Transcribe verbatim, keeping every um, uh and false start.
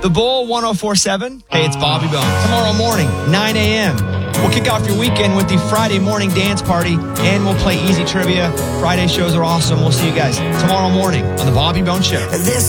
The Bull one oh four point seven. Hey, it's Bobby Bones. Tomorrow morning, nine a.m. We'll kick off your weekend with the Friday morning dance party, and we'll play easy trivia. Friday shows are awesome. We'll see you guys tomorrow morning on The Bobby Bones Show. This